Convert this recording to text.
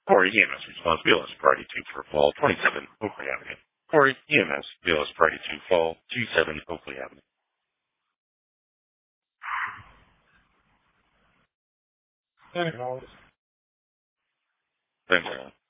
Corey EMS response BLS Priority 2 for Fall 27 Oakley Avenue. Corey EMS BLS Priority 2 Fall 27 Oakley Avenue. Thanks.